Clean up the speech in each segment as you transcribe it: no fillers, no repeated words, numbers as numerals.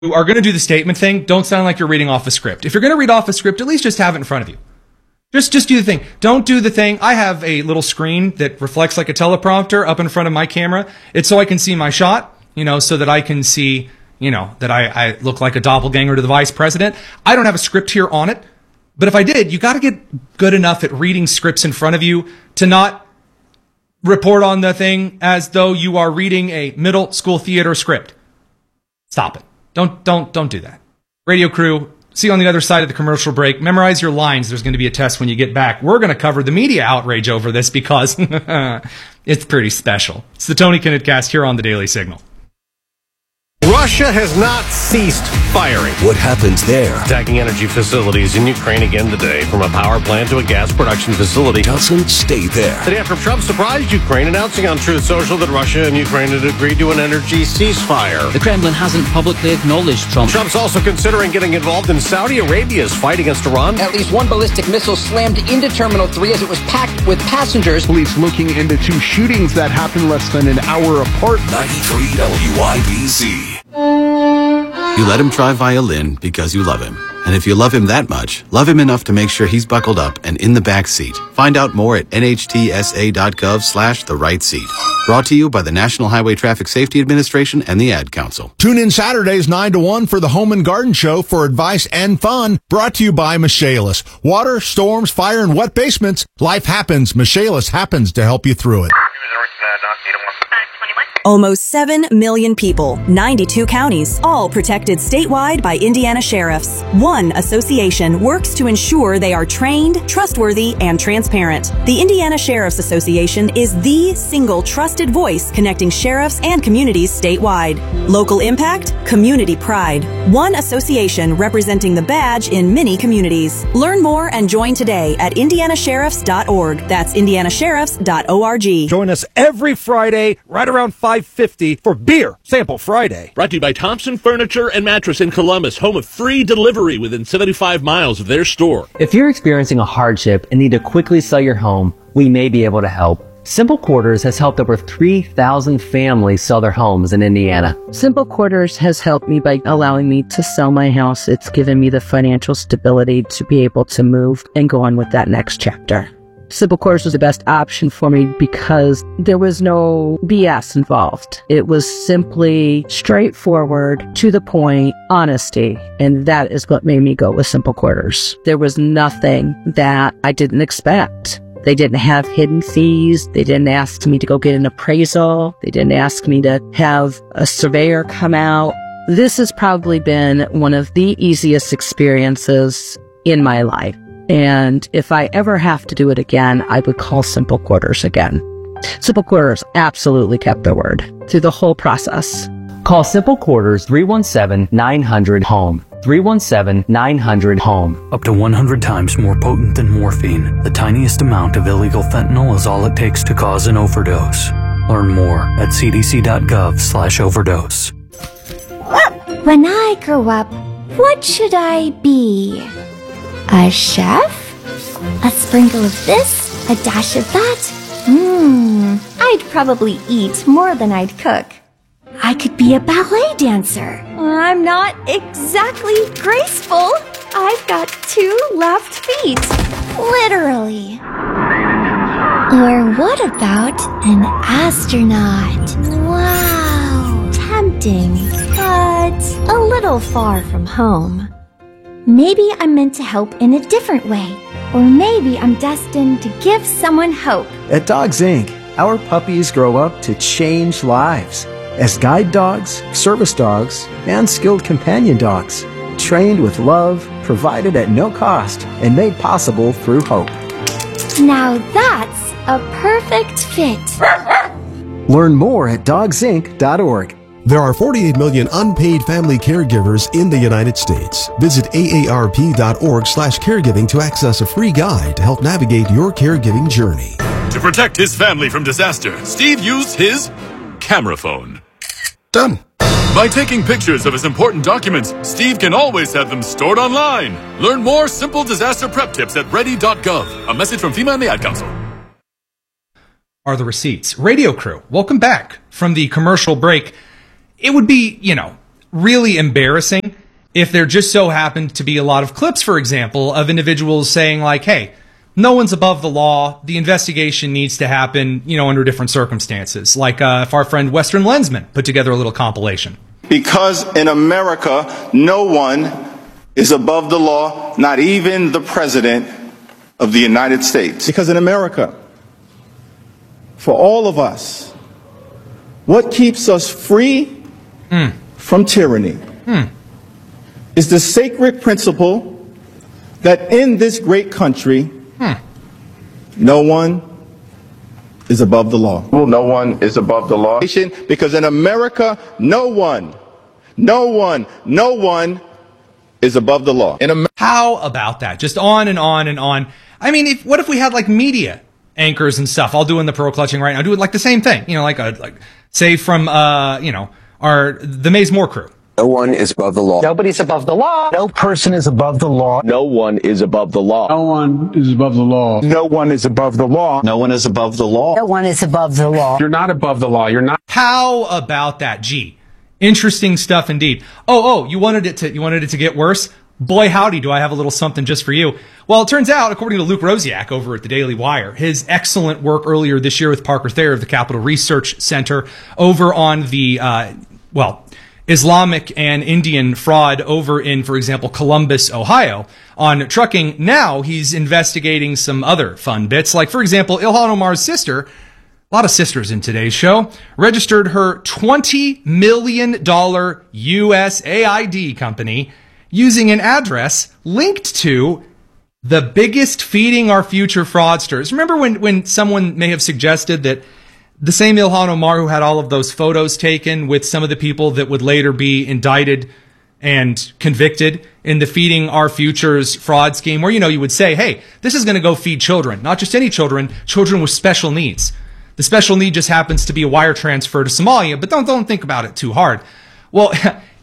are going to do the statement thing, don't sound like you're reading off a script. If you're going to read off a script, at least just have it in front of you. Just do the thing. Don't do the thing. I have a little screen that reflects like a teleprompter up in front of my camera. It's so I can see my shot, so that I can see, that I look like a doppelganger to the vice president. I don't have a script here on it. But if I did, you got to get good enough at reading scripts in front of you to not report on the thing as though you are reading a middle school theater script. Stop it. Don't do that. Radio crew, see you on the other side of the commercial break. Memorize your lines. There's going to be a test when you get back. We're going to cover the media outrage over this because it's pretty special. It's the Tony Kinnett Cast here on the Daily Signal. Russia has not ceased firing. What happens there? Attacking energy facilities in Ukraine again today, from a power plant to a gas production facility. Doesn't stay there. Today after Trump surprised Ukraine, announcing on Truth Social that Russia and Ukraine had agreed to an energy ceasefire. The Kremlin hasn't publicly acknowledged Trump. Trump's also considering getting involved in Saudi Arabia's fight against Iran. At least one ballistic missile slammed into Terminal 3 as it was packed with passengers. Police looking into two shootings that happened less than an hour apart. 93 WIBC. You let him try violin because you love him. And if you love him that much, love him enough to make sure he's buckled up and in the back seat. Find out more at nhtsa.gov/the right seat. Brought to you by the National Highway Traffic Safety Administration and the Ad Council. Tune in Saturdays 9 to 1 for the Home and Garden Show for advice and fun. Brought to you by Michaelis. Water, storms, fire, and wet basements. Life happens. Michaelis happens to help you through it. Almost 7 million people, 92 counties, all protected statewide by Indiana sheriffs. One association works to ensure they are trained, trustworthy, and transparent. The Indiana Sheriff's Association is the single trusted voice connecting sheriffs and communities statewide. Local impact, community pride. One association representing the badge in many communities. Learn more and join today at indianasheriffs.org. That's indianasheriffs.org. Join us every Friday right around 5:50 for Beer Sample Friday. Brought to you by Thompson Furniture and Mattress in Columbus, home of free delivery within 75 miles of their store. If you're experiencing a hardship and need to quickly sell your home, we may be able to help. Simple Quarters has helped over 3,000 families sell their homes in Indiana. Simple Quarters has helped me by allowing me to sell my house. It's given me the financial stability to be able to move and go on with that next chapter. Simple Quarters was the best option for me because there was no BS involved. It was simply straightforward, to the point, honesty. And that is what made me go with Simple Quarters. There was nothing that I didn't expect. They didn't have hidden fees. They didn't ask me to go get an appraisal. They didn't ask me to have a surveyor come out. This has probably been one of the easiest experiences in my life. And if I ever have to do it again, I would call Simple Quarters again. Simple Quarters absolutely kept their word through the whole process. Call Simple Quarters 317-900-HOME. 317-900-HOME. Up to 100 times more potent than morphine, the tiniest amount of illegal fentanyl is all it takes to cause an overdose. Learn more at cdc.gov/overdose. When I grow up, what should I be? A chef? A sprinkle of this? A dash of that? I'd probably eat more than I'd cook. I could be a ballet dancer. I'm not exactly graceful. I've got 2 left feet. Literally. Or what about an astronaut? Wow. Tempting, but a little far from home. Maybe I'm meant to help in a different way. Or maybe I'm destined to give someone hope. At Dogs Inc., our puppies grow up to change lives as guide dogs, service dogs, and skilled companion dogs, trained with love, provided at no cost, and made possible through hope. Now that's a perfect fit. Learn more at dogsinc.org. There are 48 million unpaid family caregivers in the United States. Visit aarp.org/caregiving to access a free guide to help navigate your caregiving journey. To protect his family from disaster, Steve used his camera phone. Done. By taking pictures of his important documents, Steve can always have them stored online. Learn more simple disaster prep tips at ready.gov. A message from FEMA and the Ad Council. Are the receipts. Radio crew, welcome back from the commercial break. It would be, really embarrassing if there just so happened to be a lot of clips, for example, of individuals saying like, hey, no one's above the law. The investigation needs to happen, under different circumstances. Like if our friend Western Lensman put together a little compilation. Because in America, no one is above the law, not even the President of the United States. Because in America, for all of us, what keeps us free from tyranny is the sacred principle that in this great country, no one is above the law. Well, no one is above the law. Because in America, no one is above the law. How about that? Just on and on and on. I mean, what if we had like media anchors and stuff all doing the pearl clutching right now? Do it like the same thing, like say from the Maze Moore crew. No one is above the law. Nobody's above the law. No person is above the law. No one is above the law. No one is above the law. No one is above the law. No one is above the law. No one is above the law. You're not above the law. You're not. How about that? Gee, interesting stuff indeed. Oh, you wanted it to get worse? Boy, howdy, do I have a little something just for you. Well, it turns out, according to Luke Rosiak over at the Daily Wire, his excellent work earlier this year with Parker Thayer of the Capital Research Center over on the, Islamic and Indian fraud over in, for example, Columbus, Ohio, on trucking. Now he's investigating some other fun bits, like, for example, Ilhan Omar's sister, a lot of sisters in today's show, registered her $20 million USAID company using an address linked to the biggest Feeding Our Future fraudsters. Remember when someone may have suggested that the same Ilhan Omar who had all of those photos taken with some of the people that would later be indicted and convicted in the Feeding Our Futures fraud scheme, where, you would say, hey, this is going to go feed children, not just any children with special needs. The special need just happens to be a wire transfer to Somalia, but don't think about it too hard. Well,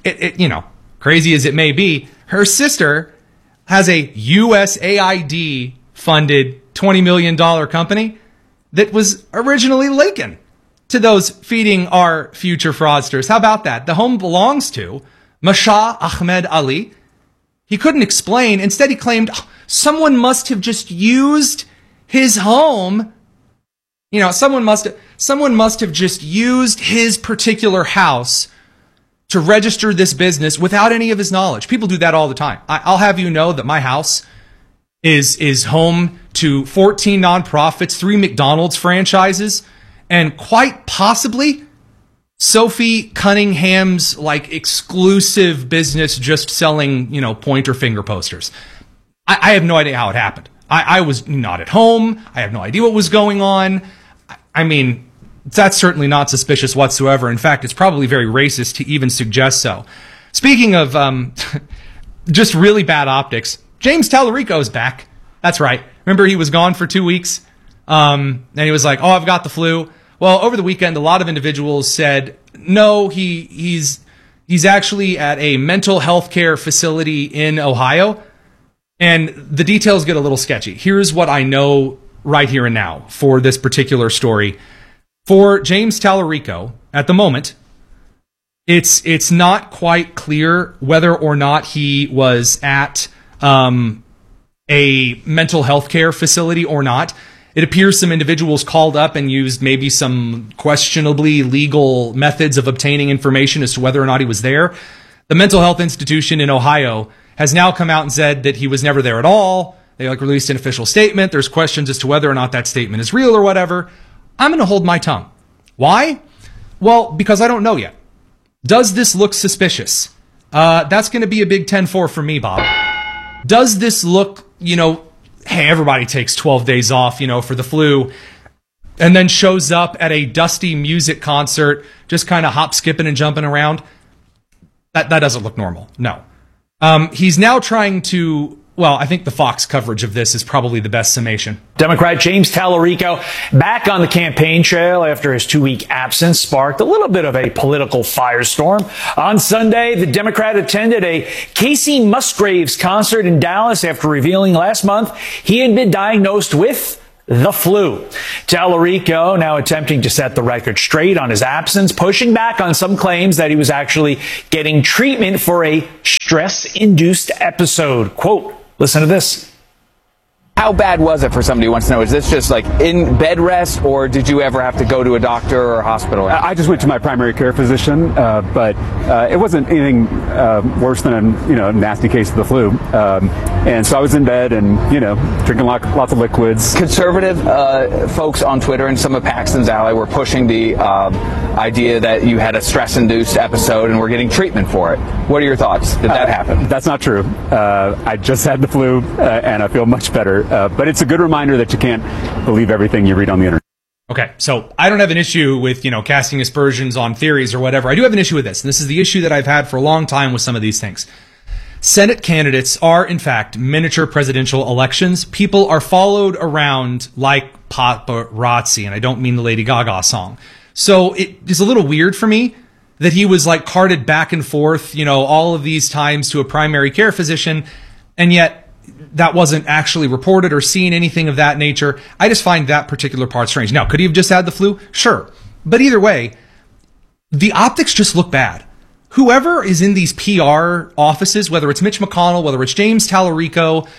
crazy as it may be, her sister has a USAID funded $20 million company that was originally linking to those Feeding Our Future fraudsters. How about that? The home belongs to Masha Ahmed Ali. He couldn't explain. Instead, he claimed someone must have just used his home. Someone must have just used his particular house to register this business without any of his knowledge. People do that all the time. I'll have you know that my house is home to 14 nonprofits, 3 McDonald's franchises, and quite possibly Sophie Cunningham's exclusive business just selling, pointer finger posters. I have no idea how it happened. I was not at home. I have no idea what was going on. I mean, that's certainly not suspicious whatsoever. In fact, it's probably very racist to even suggest so. Speaking of just really bad optics, James Tallarico is back. That's right. Remember, he was gone for 2 weeks, and he was like, I've got the flu. Well, over the weekend, a lot of individuals said, no, he's actually at a mental health care facility in Ohio, and the details get a little sketchy. Here's what I know right here and now for this particular story. For James Tallarico, at the moment, it's not quite clear whether or not he was at a mental health care facility or not. It appears some individuals called up and used maybe some questionably legal methods of obtaining information as to whether or not he was there. The mental health institution in Ohio has now come out and said that he was never there at all. They released an official statement. There's questions as to whether or not that statement is real or whatever. I'm going to hold my tongue. Why? Well, because I don't know yet. Does this look suspicious? That's going to be a big 10-4 for me, Bob. Does this look, hey, everybody takes 12 days off, for the flu, and then shows up at a dusty music concert, just kind of hop, skipping, and jumping around? That doesn't look normal. No. He's now trying to, I think the Fox coverage of this is probably the best summation. Democrat James Tallarico back on the campaign trail after his 2-week absence sparked a little bit of a political firestorm. On Sunday, the Democrat attended a Casey Musgraves concert in Dallas after revealing last month he had been diagnosed with the flu. Tallarico now attempting to set the record straight on his absence, pushing back on some claims that he was actually getting treatment for a stress-induced episode. Quote, listen to this. How bad was it for somebody who wants to know? Is this just like in bed rest, or did you ever have to go to a doctor or a hospital? I just went to my primary care physician, but it wasn't anything worse than a nasty case of the flu. And so I was in bed and drinking lots of liquids. Conservative folks on Twitter and some of Paxton's ally were pushing the idea that you had a stress-induced episode and were getting treatment for it. What are your thoughts? Did that happen? That's not true. I just had the flu and I feel much better. But it's a good reminder that you can't believe everything you read on the internet. Okay, so I don't have an issue with, casting aspersions on theories or whatever. I do have an issue with this, and this is the issue that I've had for a long time with some of these things. Senate candidates are, in fact, miniature presidential elections. People are followed around like paparazzi, and I don't mean the Lady Gaga song. So it is a little weird for me that he was carted back and forth, all of these times to a primary care physician, and yet that wasn't actually reported or seen, anything of that nature. I just find that particular part strange. Now, could he have just had the flu? Sure. But either way, the optics just look bad. Whoever is in these PR offices, whether it's Mitch McConnell, whether it's James Tallarico,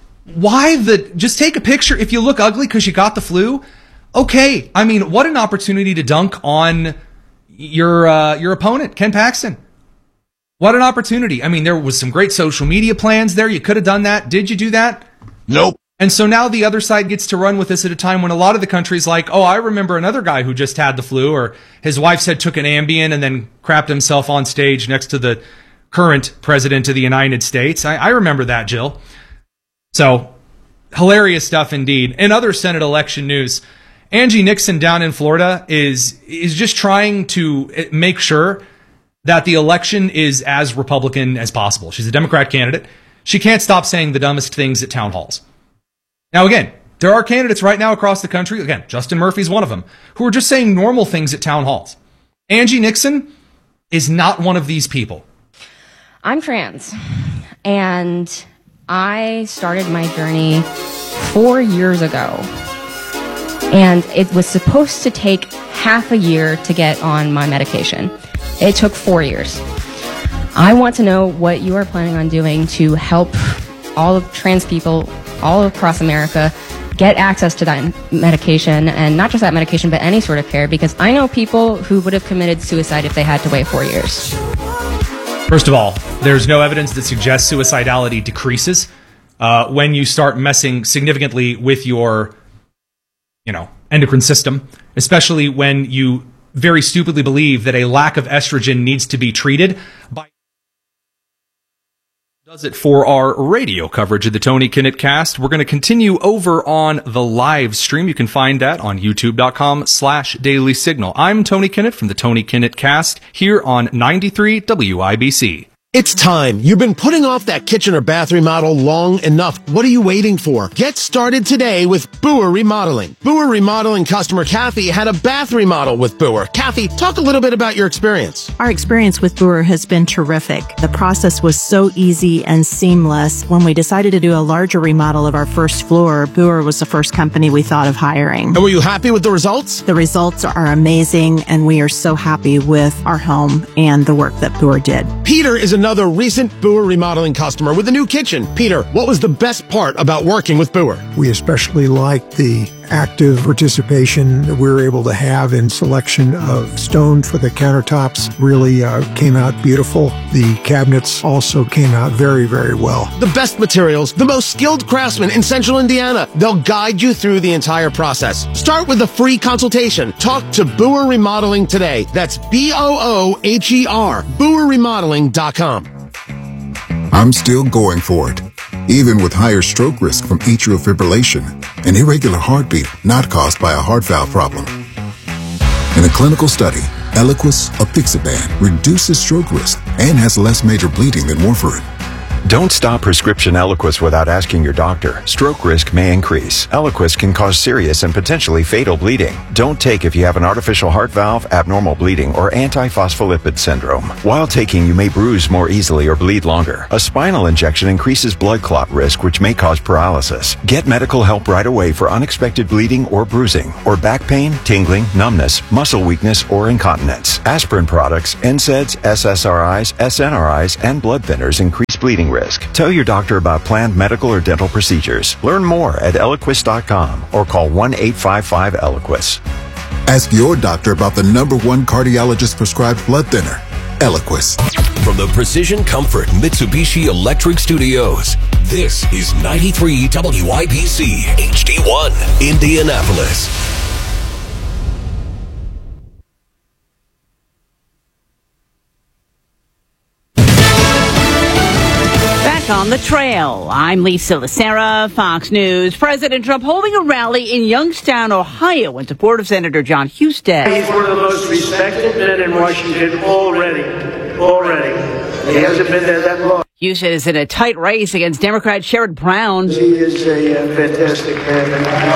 just take a picture if you look ugly because you got the flu? Okay. I mean, what an opportunity to dunk on your opponent, Ken Paxton. What an opportunity. I mean, there was some great social media plans there. You could have done that. Did you do that? Nope. And so now the other side gets to run with this at a time when a lot of the country's like, oh, I remember another guy who just had the flu, or his wife said took an Ambien and then crapped himself on stage next to the current president of the United States. I remember that, Jill. So hilarious stuff indeed. In other Senate election news, Angie Nixon down in Florida is just trying to make sure that the election is as Republican as possible. She's a Democrat candidate. She can't stop saying the dumbest things at town halls. Now, again, there are candidates right now across the country, again, Justin Murphy's one of them, who are just saying normal things at town halls. Angie Nixon is not one of these people. I'm trans, and I started my journey 4 years ago, and it was supposed to take half a year to get on my medication. It took 4 years. I want to know what you are planning on doing to help all of trans people all across America get access to that medication, and not just that medication, but any sort of care, because I know people who would have committed suicide if they had to wait 4 years. First of all, there's no evidence that suggests suicidality decreases when you start messing significantly with your, endocrine system, especially when you very stupidly believe that a lack of estrogen needs to be treated by. Does it for our radio coverage of the Tony Kinnett Cast. We're going to continue over on the live stream. You can find that on youtube.com/Daily Signal. I'm Tony Kinnett from the Tony Kinnett Cast here on 93 WIBC. It's time. You've been putting off that kitchen or bath remodel long enough. What are you waiting for? Get started today with Boer Remodeling. Boer Remodeling customer Kathy had a bath remodel with Boer. Kathy, talk a little bit about your experience. Our experience with Boer has been terrific. The process was so easy and seamless. When we decided to do a larger remodel of our first floor, Boer was the first company we thought of hiring. And were you happy with the results? The results are amazing, and we are so happy with our home and the work that Boer did. Peter is another recent Boer Remodeling customer with a new kitchen. Peter, what was the best part about working with Boer? We especially liked the active participation that we were able to have in selection of stone for the countertops. Really came out beautiful. The cabinets also came out very, very well. The best materials, the most skilled craftsmen in Central Indiana. They'll guide you through the entire process. Start with a free consultation. Talk to Boer Remodeling today. That's BOOHER, BoerRemodeling.com. I'm still going for it, even with higher stroke risk from atrial fibrillation, an irregular heartbeat not caused by a heart valve problem. In a clinical study, Eliquis apixaban reduces stroke risk and has less major bleeding than warfarin. Don't stop prescription Eliquis without asking your doctor. Stroke risk may increase. Eliquis can cause serious and potentially fatal bleeding. Don't take if you have an artificial heart valve, abnormal bleeding, or antiphospholipid syndrome. While taking, you may bruise more easily or bleed longer. A spinal injection increases blood clot risk, which may cause paralysis. Get medical help right away for unexpected bleeding or bruising, or back pain, tingling, numbness, muscle weakness, or incontinence. Aspirin products, NSAIDs, SSRIs, SNRIs, and blood thinners increase bleeding risk. Tell your doctor about planned medical or dental procedures. Learn more at Eliquis.com or call 1-855-ELIQUIS. Ask your doctor about the #1 cardiologist prescribed blood thinner, Eliquis. From the Precision Comfort Mitsubishi Electric Studios, this is 93 WIBC HD1, Indianapolis. On the trail. I'm Lisa Lacera, Fox News. President Trump holding a rally in Youngstown, Ohio in support of Senator John Husted. He's one of the most respected men in Washington already. He hasn't been there that long. Husted is in a tight race against Democrat Sherrod Brown. He is a fantastic man,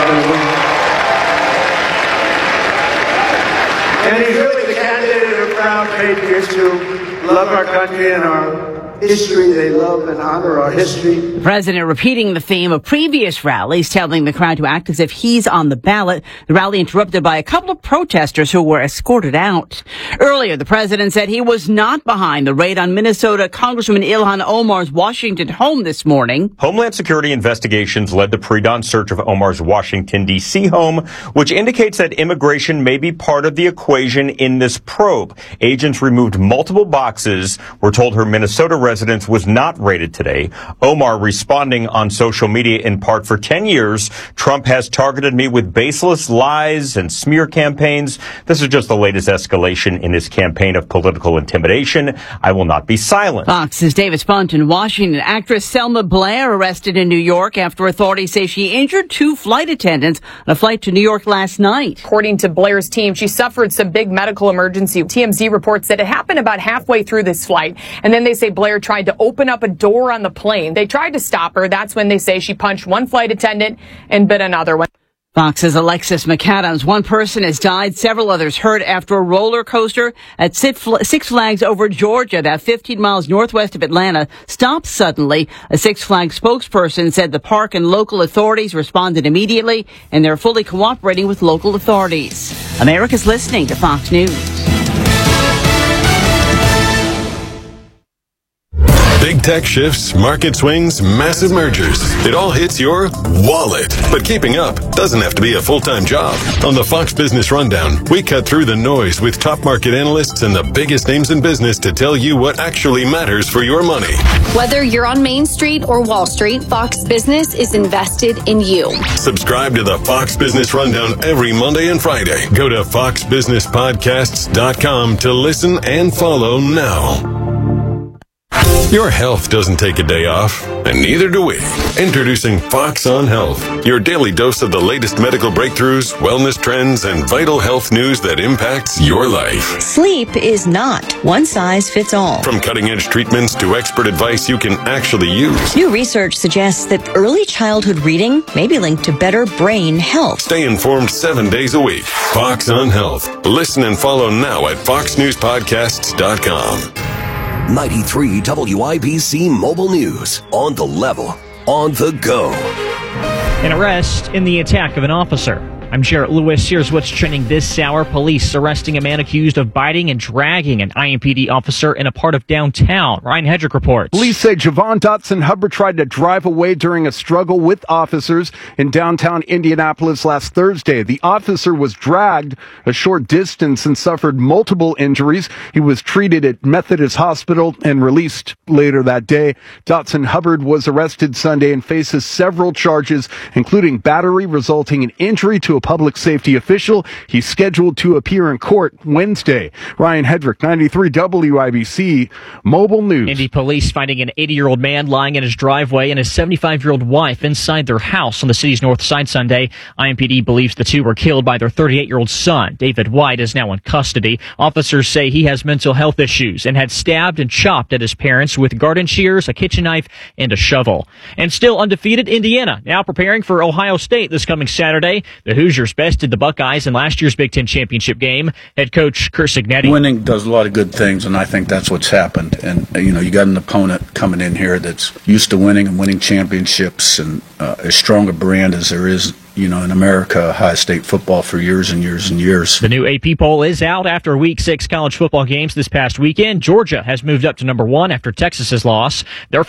and he's really the candidate of proud patriots who love our country and our history. They love and honor our history. The president repeating the theme of previous rallies, telling the crowd to act as if he's on the ballot. The rally interrupted by a couple of protesters who were escorted out. Earlier, the president said he was not behind the raid on Minnesota Congressman Ilhan Omar's Washington home this morning. Homeland Security investigations led the pre-dawn search of Omar's Washington, D.C. home, which indicates that immigration may be part of the equation in this probe. Agents removed multiple boxes. We're told her Minnesota residence was not raided today. Omar responding on social media in part, for 10 years, Trump has targeted me with baseless lies and smear campaigns. This is just the latest escalation in his campaign of political intimidation. I will not be silent. Fox's David Spunt in Washington. Actress Selma Blair arrested in New York after authorities say she injured 2 flight attendants on a flight to New York last night. According to Blair's team, she suffered some big medical emergency. TMZ reports that it happened about halfway through this flight, and then they say Blair tried to open up a door on the plane. They tried to stop her. That's when they say she punched one flight attendant and bit another one. Fox's Alexis McAdams. One person has died, several others hurt after a roller coaster at Six Flags over Georgia, about 15 miles northwest of Atlanta, stopped suddenly. A Six Flags spokesperson said the park and local authorities responded immediately, and they're fully cooperating with local authorities. America's listening to Fox News. Big tech shifts, market swings, massive mergers. It all hits your wallet. But keeping up doesn't have to be a full-time job. On the Fox Business Rundown, we cut through the noise with top market analysts and the biggest names in business to tell you what actually matters for your money. Whether you're on Main Street or Wall Street, Fox Business is invested in you. Subscribe to the Fox Business Rundown every Monday and Friday. Go to foxbusinesspodcasts.com to listen and follow now. Your health doesn't take a day off, and neither do we. Introducing Fox on Health, your daily dose of the latest medical breakthroughs, wellness trends, and vital health news that impacts your life. Sleep is not one size fits all. From cutting-edge treatments to expert advice you can actually use. New research suggests that early childhood reading may be linked to better brain health. Stay informed 7 days a week. Fox on Health. Listen and follow now at foxnewspodcasts.com. 93 WIBC Mobile News. On the level, on the go. An arrest in the attack of an officer. I'm Jarrett Lewis. Here's what's trending this hour. Police arresting a man accused of biting and dragging an IMPD officer in a part of downtown. Ryan Hedrick reports. Police say Javon Dotson Hubbard tried to drive away during a struggle with officers in downtown Indianapolis last Thursday. The officer was dragged a short distance and suffered multiple injuries. He was treated at Methodist Hospital and released later that day. Dotson Hubbard was arrested Sunday and faces several charges, including battery resulting in injury to a public safety official. He's scheduled to appear in court Wednesday. Ryan Hedrick, 93 WIBC Mobile News. Indy police finding an 80-year-old man lying in his driveway and his 75-year-old wife inside their house on the city's north side Sunday. IMPD believes the two were killed by their 38-year-old son. David White is now in custody. Officers say he has mental health issues and had stabbed and chopped at his parents with garden shears, a kitchen knife, and a shovel. And still undefeated, Indiana now preparing for Ohio State this coming Saturday. The Hoosiers bested the Buckeyes in last year's Big Ten championship game. Head coach Curt Cignetti. Winning does a lot of good things, and I think that's what's happened. And, you got an opponent coming in here that's used to winning and winning championships and as strong a brand as there is, in America, Ohio State football for years and years and years. The new AP poll is out after Week 6 college football games this past weekend. Georgia has moved up to number 1 after Texas's loss. Their